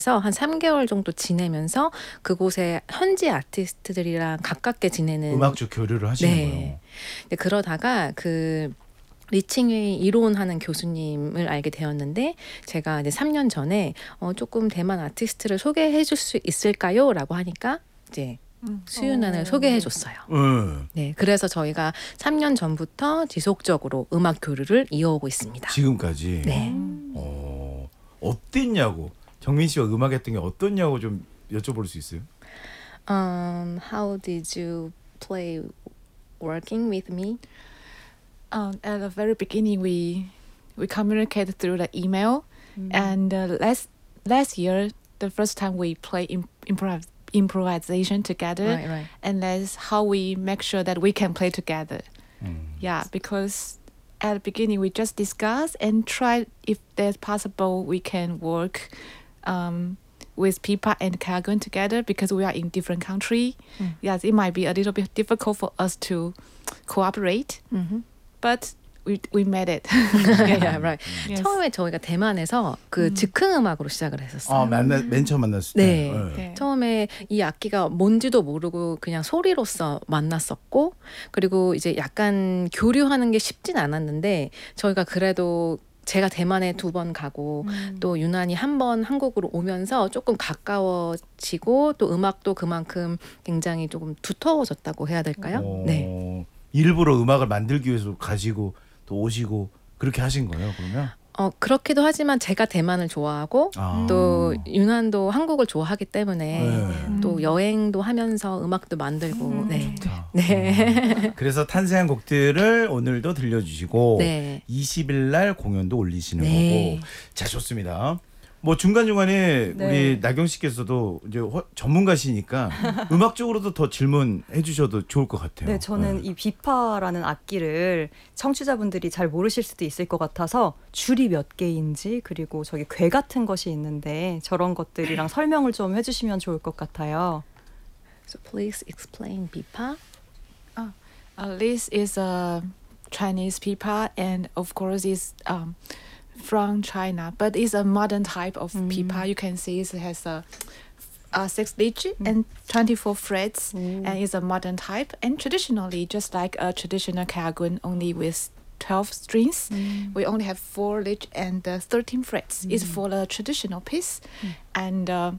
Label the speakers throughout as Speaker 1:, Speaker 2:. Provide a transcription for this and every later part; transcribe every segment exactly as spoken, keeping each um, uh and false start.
Speaker 1: 그래서 한 삼 개월 정도 지내면서 그곳에 현지 아티스트들이랑 가깝게 지내는
Speaker 2: 음악적 교류를 하시는
Speaker 1: 네.
Speaker 2: 거예요.
Speaker 1: 네, 그러다가 그 리칭웨이 이론하는 교수님을 알게 되었는데 제가 이제 삼 년 전에 어, 조금 대만 아티스트를 소개해 줄 수 있을까요? 라고 하니까 이제
Speaker 3: 음.
Speaker 1: 수윤안을
Speaker 3: 어.
Speaker 1: 소개해 줬어요.
Speaker 2: 음.
Speaker 1: 네, 그래서 저희가 삼 년 전부터 지속적으로 음악 교류를 이어오고 있습니다.
Speaker 2: 지금까지.
Speaker 1: 네.
Speaker 2: 어, 어땠냐고. 정민 씨와 음악했던 게 어떻냐고 좀 여쭤볼 수 있어요?
Speaker 1: Um, how did you play working with me?
Speaker 3: Um, at the very beginning, we we communicated through the email, and uh, last last year, the first time we play im- improv improvisation together,
Speaker 1: Right, right.
Speaker 3: and that's how we make sure that we can play together.
Speaker 2: 음.
Speaker 3: Yeah, because at the beginning we just discuss and try if there's possible we can work um, with Pipa and Kagun together because we are in different country.
Speaker 1: Mm.
Speaker 3: Yes, it might be a little bit difficult for us to cooperate,
Speaker 1: Mm-hmm.
Speaker 3: but we we made it.
Speaker 1: yeah, right.
Speaker 3: Yes.
Speaker 1: 처음에 저희가 대만에서 그
Speaker 3: 음.
Speaker 1: 즉흥 음악으로 시작을 했었어요.
Speaker 2: 아, 만나, 맨 처음 만났을 때.
Speaker 1: 네.
Speaker 2: 네.
Speaker 3: 네.
Speaker 1: 처음에 이 악기가 뭔지도 모르고 그냥 소리로서 만났었고 그리고 이제 약간 교류하는 게 쉽진 않았는데 저희가 그래도 제가 대만에 두 번 가고
Speaker 3: 음.
Speaker 1: 또 유난히 한 번 한국으로 오면서 조금 가까워지고 또 음악도 그만큼 굉장히 조금 두터워졌다고 해야 될까요?
Speaker 2: 어,
Speaker 1: 네.
Speaker 2: 일부러 음악을 만들기 위해서 가시고 또 오시고 그렇게 하신 거예요, 그러면?
Speaker 1: 어, 그렇기도 하지만 제가 대만을 좋아하고
Speaker 2: 아.
Speaker 1: 또 유난도 한국을 좋아하기 때문에
Speaker 2: 네.
Speaker 1: 또 여행도 하면서 음악도 만들고
Speaker 3: 음.
Speaker 1: 네.
Speaker 2: 좋다.
Speaker 1: 네.
Speaker 2: 어. 그래서 탄생한 곡들을 오늘도 들려주시고
Speaker 1: 네.
Speaker 2: 이십 일 날 공연도 올리시는
Speaker 1: 네.
Speaker 2: 거고. 자, 좋습니다. 뭐 중간중간에
Speaker 4: 네.
Speaker 2: 우리 나경 씨께서도 이제 허- 전문가시니까 음악적으로도 더 질문해 주셔도 좋을 것 같아요.
Speaker 4: 네, 저는 이 비파라는 악기를 청취자분들이 잘 모르실 수도 있을 것 같아서 줄이 몇 개인지 그리고 저기 궤 같은 것이 있는데 저런 것들이랑 설명을 좀 해주시면 좋을 것 같아요.
Speaker 1: So please explain 비파.
Speaker 3: Uh, this is a Chinese pipa, and of course, it's um, from China, but it's a modern type of
Speaker 4: Mm.
Speaker 3: pipa. You can see it has a, a six digit and twenty-four frets,
Speaker 4: 오.
Speaker 3: and it's a modern type. And traditionally, just like a traditional kagun, only with twelve strings,
Speaker 4: 음.
Speaker 3: we only have four lich and uh, thirteen frets. It's for a traditional piece, and. Uh,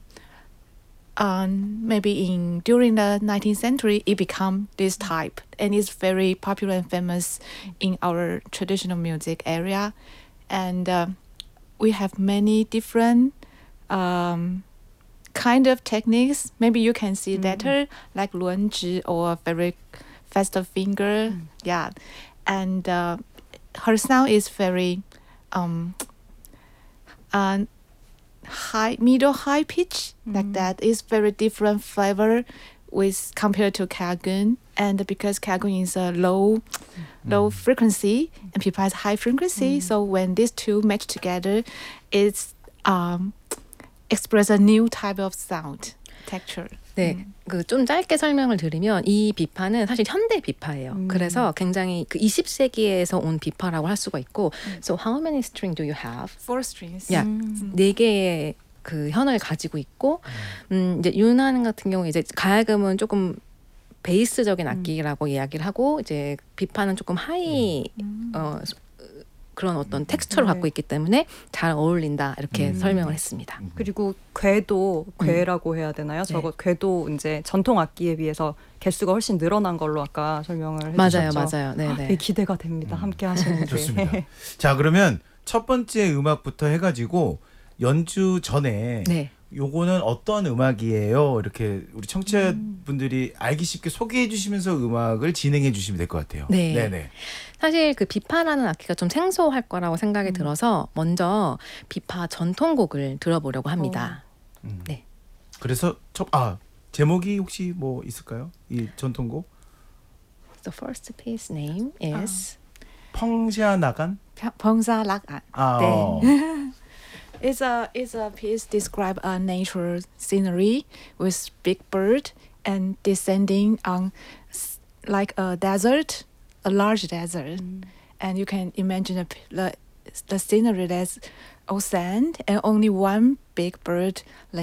Speaker 3: um, maybe in during the nineteenth century, it became this type, and it's very popular and famous in our traditional music area. And uh, we have many different um, kind of techniques. Maybe you can see later, like luanzhi or very fast finger. Yeah, and uh, her sound is very um, uh, high, middle high pitch like that. It's very different flavor with compared to kagun, and because kagun is a low low frequency and pipa has high frequency, so when these two match together, it's um express a new type of sound texture.
Speaker 1: 네, 그 좀 짧게 설명을 드리면 이 비파는 사실 현대 비파예요.
Speaker 4: 음.
Speaker 1: 그래서 굉장히 그 이십 세기에서 온 비파라고 할 수가 있고, so how many string do you have?
Speaker 3: Four strings.
Speaker 1: Yeah. 네 개의 그 현을 가지고 있고, 음, 이제 윤한 같은 경우 이제 가야금은 조금 베이스적인 악기라고 이야기를 하고 이제 비파는 조금 하이 어, 그런 어떤 텍스처를
Speaker 4: 네.
Speaker 1: 갖고 있기 때문에 잘 어울린다 이렇게
Speaker 2: 음.
Speaker 1: 설명을 했습니다.
Speaker 4: 그리고 궤도 궤라고 해야 되나요? 저거 궤도 이제 전통 악기에 비해서 개수가 훨씬 늘어난 걸로 아까 설명을
Speaker 1: 맞아요,
Speaker 4: 해주셨죠.
Speaker 1: 맞아요. 네, 네.
Speaker 4: 네, 기대가 됩니다. 함께 하시는데.
Speaker 2: 좋습니다. 자, 그러면 첫 번째 음악부터 해가지고 연주 전에
Speaker 1: 네.
Speaker 2: 요거는 어떤 음악이에요? 이렇게 우리 청취자분들이 알기 쉽게 소개해 주시면서 음악을 진행해 주시면 될 것 같아요.
Speaker 1: 네.
Speaker 2: 네네.
Speaker 1: 사실 그 비파라는 악기가 좀 생소할 거라고 생각이 들어서 먼저 비파 전통곡을 들어보려고 합니다.
Speaker 2: 음.
Speaker 1: 네.
Speaker 2: 그래서 첫, 아 제목이 혹시 뭐 있을까요? 이 전통곡?
Speaker 1: The first piece name is
Speaker 2: 펑샤 나간?
Speaker 3: Pongsa Lakan.
Speaker 2: 아,
Speaker 1: 네.
Speaker 2: 어.
Speaker 3: It's a it's a piece describe a nature scenery with big bird and descending on s- like a desert, a large desert, and you can imagine the p- the, the scenery that's ocean and only one big bird